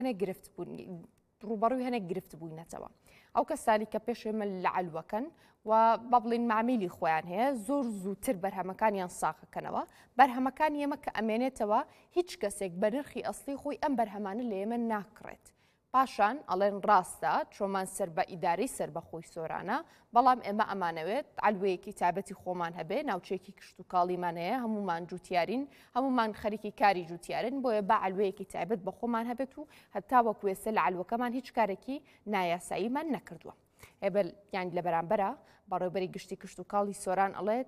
گرفت بوون ڕوبەڕووی هەنێک گرفت بووینەتەوە ئەو کەسانی کە پێشێمە لە علوەکەن و با بڵین معمیلی خۆیان هەیە زۆر زووتر بەرهەمەکانیان ساغەکەنەوە بەرهەمەکان ئێمە کە ئەمێنێتەوە هیچ کەسێک بە نرخی ئەسڵی خۆی ئەم بەرهەمانە لە ئێمە ناکڕێت پاشان ئەڵێن ڕاستە چۆمان سەر بە ئیداری سەر بە خۆی سۆرانە بەڵام ئێمە ئەمانەوێت علوەیەکی تایبەتی خۆمان هەبێ ناوچێکی کشت و کاڵیمان هەیە هەمومان جوتیارین هەمومان خەریکی کاری جوتیارن بۆیە با علوەیەکی تایبەت بە خۆمان هەبێت و هەتا وەکو ئێستا لە علوەکەمان هیچ کارێکی نایاساییمان نەکردووە یان لە بەرامبەرە بەڕێوەبەری گشتی کشت و کاڵی سۆران ئەڵێت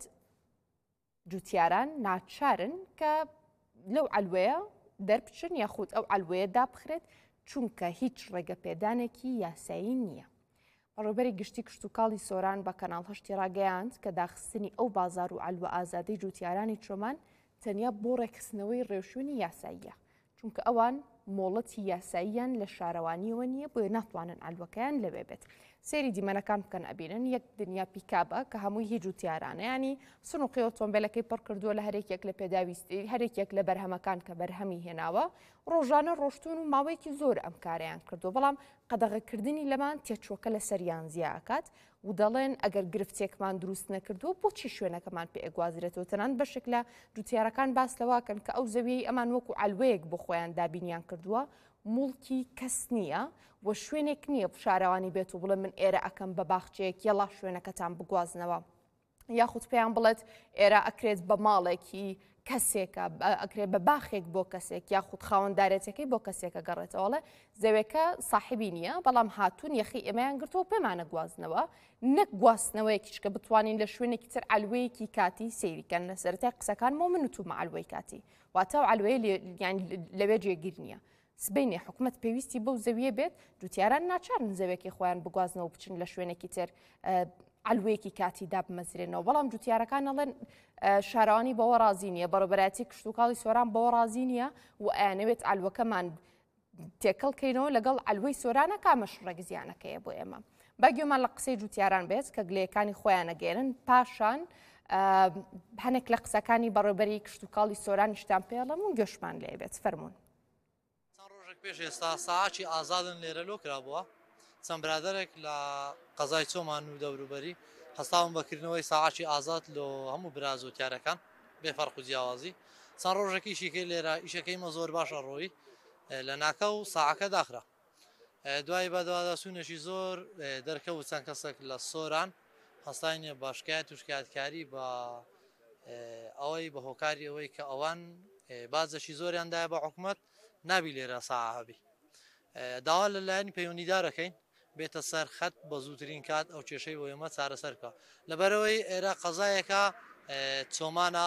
جوتیاران ناچارن کە لەو علوەیە دەربچن یاخود ئەو علوەیە دابخرێت چونکە هیچ ڕێگە پێدانێکی یاسایی نییە. بەڕێوەبەری گشتی کشت و کاڵی سۆران بە کەناڵ هەشتی ڕاگەیاند کە داخستنی ئەو بازار و علوە ئازادەی جوتیارانی چۆمان تەنیا بۆ ڕێکخستنەوەی ڕێوشوێنی یاساییە چونکە ئەوان مۆڵەتی یاساییان لە شارەوانیەوە نییە بۆیە ناتوانن علوەکەیان لەوێ بێت. سێری دیمەنەکان بکەن ئەبینن یەک دنیا پیکابە کە هەمووی هیچ جوتیارانە ینی سنووقی ئۆتۆمبیلەکەی پڕ کردووە لە هەرێکێک لە پێداویستی هەرێکێک لە بەرهەمەکان کە بەرهەمی هێناوە ڕۆژانە ڕۆشتون و ماوەیەکی زۆر ئەم کاریان کردو بەڵام قەدەغەکردنی لەمان تێچۆکە لە سەریان زیاکات و دەڵێن ئەگەر گرفتێکمان دروست نەکردووە بۆچی شوێنەکەمان پێ ئەگوازرێتەوە تەنان بەشێک لە جوتیارەکان باس لەواکەن کە ئەو زەویەی ئەمان وەکو علوەیەک بۆ خۆیان دابینیان کردووە موڵکی کەس نییە و شوێنێک نییە شارەوانی بێت و بڵێ من ئێرە ئەەکەم بە باخچەیەک یەڵا شوێنەکەتان بگوازنەوە یاخود پێیان بڵێت ئێرە ئەکرێت بە ماڵێکی کەسێکە ئەکرێت بە باخێک بۆ کەسێک یاخود خاوەنددارێتەکەی بۆ کەسێکە گەڕێتەوەڵێ زەوێکە ساحبی نییە بەڵام هاتوون یەخی ئێمەیان گرتەوە پێمانە گوازنەوە نەک گواستنەوەیەکیش کە بتوانین لە شوێنێکی تر علوەیەکی کاتی سەیریکەن لە سەرەتای قسەکانمەوە من وتومە علوەی کاتی واتە علوەیە لەوێ جێگیر نییە سبینێ حکوومەت پێویستی بەو زەویە بێت جوتیاران ناچارن زەوێکی خۆیان بگوازنەوە بچن لە شوێنێکی تر علوەیەکی کاتی دابمەزرێنەوە بەڵام جوتیارەکان ئەڵێن شارەوانی بەوە ڕازی نییە بەڕێوەبەرایەتی کشت و کاڵی سۆران بەوە ڕازی نییە و ئەیانەوێت علوەکەمان تێکەڵکەینەوە لەگەڵ علوەی سۆرانە کامەش ڕێگزیانەکەیە بۆ ئێمە باگوێمان لە قسەی جوتیاران بێت کە گلەیەکانی خۆیان ئەگەێنن پاشان هەنێک لە قسەکانی بەڕێوەبەری کشت و کاڵی سۆران شتان پێڵەم و گەشتمان لێ بێت فەرموون پێش ئێستا ساعاتی ئازادن لێرە لۆ کرابووە چەند برادێک لە قەزای چۆمان و دەوروبەری هەستاون بەکردنەوەی ساعاتی ئازاد لە هەموو برازۆتیارەکان بێفەرق و جیاوازی چەند ڕۆژێکی ئیشەکەی لێرە ئیشەکەیمە زۆر باشە ڕۆی لە ناکە و ساعەکە داخرا دوای بەدواداسوونەشی زۆر دەرکەوت چەند کەسێک لە سۆران هەستاینە باشکایەت و شکایەتکاری بە ئەوەی بە هۆکاری ئەوەی کە ئەوان بازەشی زۆریاندایە بە حکوومەت نابی لێرە ساعەبی داوا لەلایەنی پەیوەندیدارەکەین بێتە سەر خەت بە زووترین کات ئەو کێشەی بۆ ئێمە چارەسەرکە لەبەرەوەی ئێرە قەزایەکە چۆمانە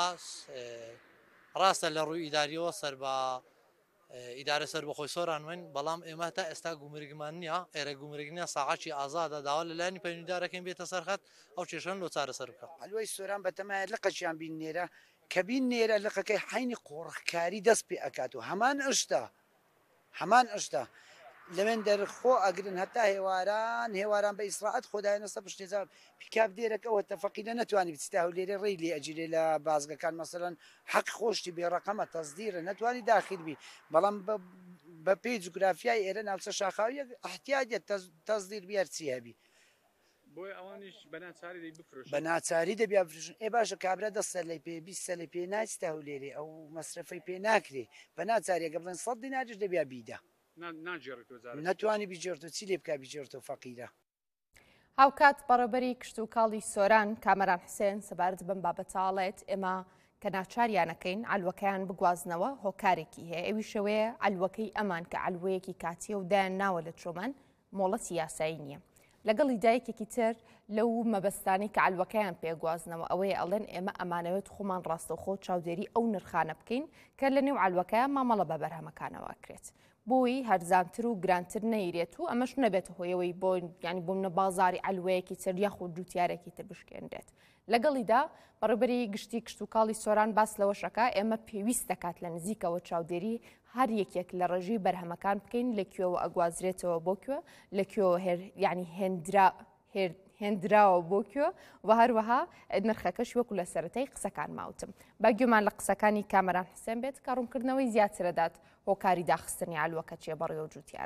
ڕاستە لە ڕووی ئیداریەوە سەر بە ئیدارە سەر بەخۆی سۆرانوێن بەڵام ئێمە تا ئێستا گومرگمان نییە ئێرە گومرگنیە ساعاتی ئازادە داوا لەلایەنی پەیوەندیدارەکەین بێتە سەر خەت ئەو کێشەن لۆ چارەسەر بکە علوەی سۆران بەتەمایە لقەچیان بین نێرە کە بین نێرە لقەکەی حینی قۆڕخکاری دەست پێ ئەکات و هەمان ئشتا لەوێن دەرخۆ ئەگرن هەتا هێواران بە ئیسراعەت خۆدایەنە سە پشتێزار پیکاپ دێرەکەەوە تەفەقیدە نەتوانانی بچیتا و لێرە ڕێی لێ ئەجیرێ لە بازگەکان مەسەرەن حەق خۆشتی بێڕەقەمە تەزدیرە نەتوانی داخل بی بەڵام بە پێی جوگرافیای ئێرە ناوچە شاخاویە احتیاجە تەزدیر بیارچی هەبی بە ناچاری دەبیا بفرۆشن ئێ باشە کابرا 10 لەی پێ 20 لەی پێ ناچتا و لێرێ ئەو مەسرفەی پێ ناکرێ بە ناچاریەکە بڵێن 100 دیناریش دەبیا بیدا نەتوانی بیجێرتەوە چی لێ بکا بیجێرتەوە فەقیرە هاوکات بەڕێوەبەری کشت و کاڵی سۆران کامەران حسێن سەبارەت بەم بابەتاڵێت ئێمە کە ناچاریانەکەین علوەکەیان بگوازنەوە هۆکارێکی هەیە ئەوی شەوەیە علوەکەی ئەمان کە علوەیەکی کاتیە و دایان ناوە لە چۆمان مۆڵەتی یاسایی نییە لەگەڵی دایکێکی تر لەو مەبەستانی کە علوەکەیان پێگوازنەوە ئەوەیە ئەڵێن ئێمە ئەمانەوێت خۆمان ڕاستەوخۆ چاودێری ئەو نرخانە بکەین کە لە نێو علوەکەیان مامەڵە بە بەرهەمەکانەوە کرێت بۆی هەرزانتر و گرانتر نەیرێت و ئەمەش نەبێت هۆیەوەی بۆ ینی بۆ منە بازاری علوەیەکی تر یاخود جوتیارێکی تر بشکێنرێت لەگەڵیدا بەڕێوەبەری گشتی کشت و کاڵی سۆران باس لەوەشەکە ئێمە پێویست دەکات لە نزیکەوە چاودێری هەر یەکێک لە ڕێژی بەرهەمەکان بکەین لەکوێوە ئەگوازرێتەوە بۆ کوێ لەکوێوە ینی هێنراوە بۆ کوێ و هەروەها نرخەکەش وەکو لە سەرەتای قسەکان ماوتم باگوێمان لە قسەکانی کامەران حسێن بێت کە ڕوونکردنەوەی زیاترەدات هۆکاری داخستنی ئالوەکە چێ بەڕێوە جوتیار